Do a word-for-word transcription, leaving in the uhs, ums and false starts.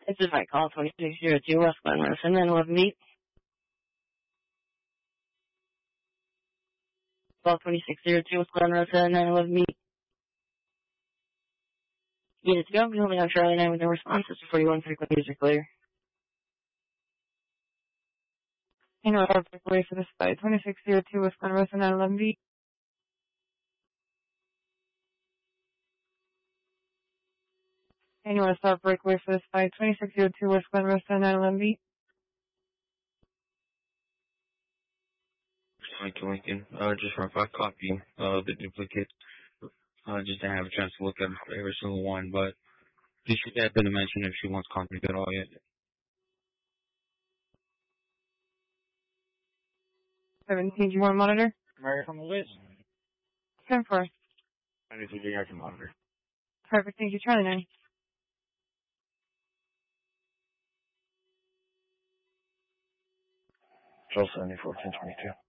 This is my call, twenty-six oh two West Glen Road, and then with me. Call twenty-six oh two West Glen Road, and then with me. Unit to go, we only have Charlie nine with no responses to forty-one frequent user clear. Annual start breakaway for this flight, twenty-six oh two West Glen Road, nine eleven B. Annual start breakaway for this flight, twenty-six oh two West Glen Road, nine eleven B. Lincoln, Lincoln. Uh, just rough, I copy uh, the duplicate. Uh, just to have a chance to look at every single one, but she should have been to mention if she wants copies at all yet. seventeen, do you want to monitor? American on the list. ten four. I need to get I can monitor. Perfect, thank you. Charlie nine. Charles seventy-four, ten twenty-two.